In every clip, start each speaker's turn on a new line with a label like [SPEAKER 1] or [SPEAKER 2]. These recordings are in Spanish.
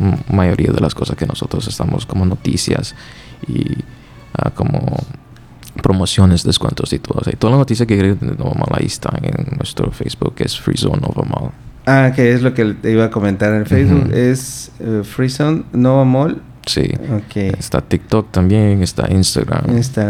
[SPEAKER 1] mayoría de las cosas que nosotros estamos, como noticias y como promociones, descuentos y todo. O sea, toda la noticia que quieres de Nova Mall ahí está en nuestro Facebook, que es Free Zone Nova Mall.
[SPEAKER 2] Que es lo que te iba a comentar en Facebook. Es Free Zone Nova Mall.
[SPEAKER 1] Sí.
[SPEAKER 2] Okay.
[SPEAKER 1] Está TikTok también, está Instagram.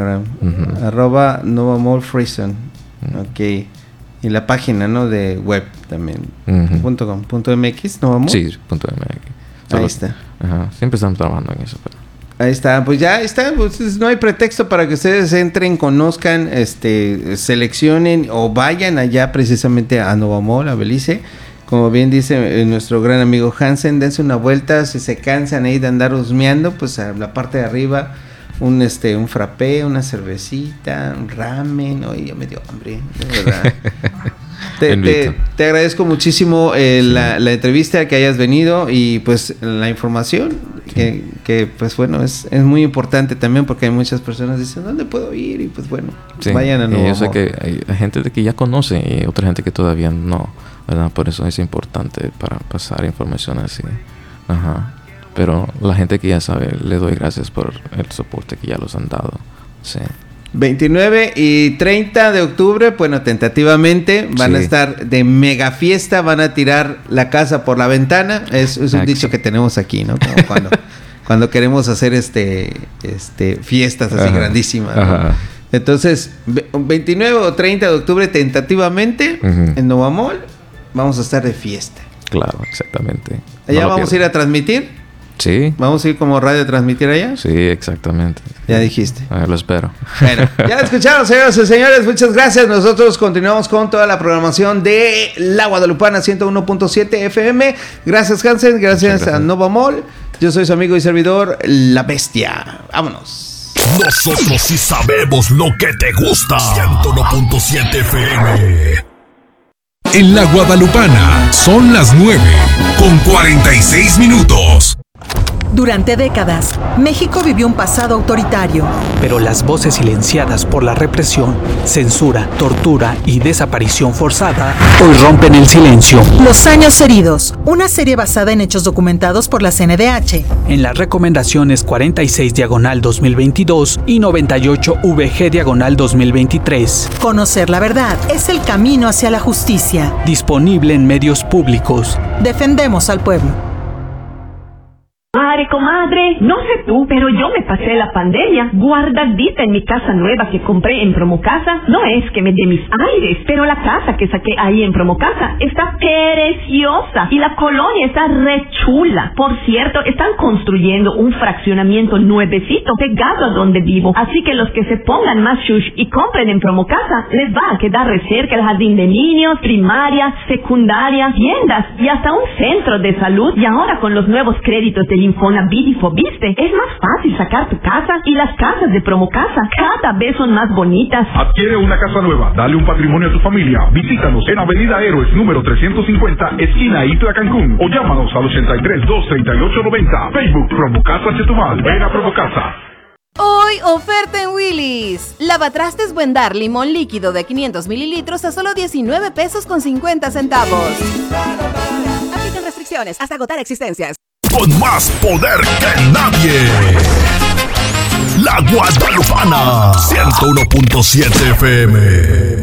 [SPEAKER 2] @ Nova Mall Free Zone. Ok. Y la página, ¿no? De web también. .com.mx, Nova Mall.
[SPEAKER 1] Sí, .mx.
[SPEAKER 2] Ahí está.
[SPEAKER 1] Siempre estamos trabajando en eso. Pero...
[SPEAKER 2] Ahí está, pues ya está, pues no hay pretexto para que ustedes entren, conozcan, seleccionen o vayan allá precisamente a Nova Mall, a Belice. Como bien dice nuestro gran amigo Hansen, dense una vuelta, si se cansan ahí de andar husmeando, pues a la parte de arriba un frappé, una cervecita, un ramen. Oye, ya me dio hambre, de verdad. Te agradezco muchísimo la entrevista, que hayas venido y pues la información que pues bueno, es muy importante también, porque hay muchas personas que dicen, ¿dónde puedo ir? Y pues bueno, vayan a Nova Mall.
[SPEAKER 1] Yo sé que hay gente de que ya conoce y otra gente que todavía no, ¿verdad? Por eso es importante para pasar información así. Pero la gente que ya sabe, le doy gracias por el soporte que ya los han dado. Sí.
[SPEAKER 2] 29 y 30 de octubre, bueno, tentativamente van a estar de mega fiesta, van a tirar la casa por la ventana. Es un dicho que tenemos aquí, ¿no? Como cuando queremos hacer fiestas así grandísimas, ¿no? Entonces, 29 o 30 de octubre tentativamente en Nova Mall vamos a estar de fiesta.
[SPEAKER 1] Claro, exactamente.
[SPEAKER 2] ¿Allá vamos a ir a transmitir?
[SPEAKER 1] Sí.
[SPEAKER 2] ¿Vamos a ir como radio a transmitir allá?
[SPEAKER 1] Sí, exactamente.
[SPEAKER 2] Ya dijiste.
[SPEAKER 1] Lo espero.
[SPEAKER 2] Bueno, ya escucharon, señoras y señores. Muchas gracias. Nosotros continuamos con toda la programación de La Guadalupana 101.7 FM. Gracias, Hansen. Gracias a Nova Mall. Yo soy su amigo y servidor, La Bestia. Vámonos.
[SPEAKER 3] Nosotros sí sabemos lo que te gusta. 101.7 FM. En La Guadalupana son las 9:46.
[SPEAKER 4] Durante décadas, México vivió un pasado autoritario.
[SPEAKER 5] Pero las voces silenciadas por la represión, censura, tortura y desaparición forzada hoy rompen el silencio.
[SPEAKER 4] Los años heridos, una serie basada en hechos documentados por la CNDH.
[SPEAKER 5] En las recomendaciones 46/2022 y 98/VG/2023.
[SPEAKER 4] Conocer la verdad es el camino hacia la justicia.
[SPEAKER 5] Disponible en medios públicos.
[SPEAKER 4] Defendemos al pueblo.
[SPEAKER 6] Madre, comadre, no sé tú, pero yo me pasé la pandemia guardadita en mi casa nueva que compré en Promocasa. No es que me dé mis aires, pero la casa que saqué ahí en Promocasa está preciosa y la colonia está re chula. Por cierto, están construyendo un fraccionamiento nuevecito pegado a donde vivo. Así que los que se pongan más shush y compren en Promocasa, les va a quedar re cerca el jardín de niños, primaria, secundaria, tiendas y hasta un centro de salud. Y ahora con los nuevos créditos del Infonavit y Fobiste, es más fácil sacar tu casa, y las casas de Promocasa cada vez son más bonitas.
[SPEAKER 7] Adquiere una casa nueva, dale un patrimonio a tu familia. Visítanos en Avenida Héroes número 350, esquina Itla, Cancún, o llámanos al 83-238-90. Facebook Promocasa Chetumal. Ven a Promocasa.
[SPEAKER 8] Hoy, oferta en Willy's. Lavatrastes Buendar limón líquido de 500 mililitros a solo 19 pesos con 50 centavos. Aplican restricciones hasta agotar existencias.
[SPEAKER 3] Con más poder que nadie. La Guadalupana 101.7 FM.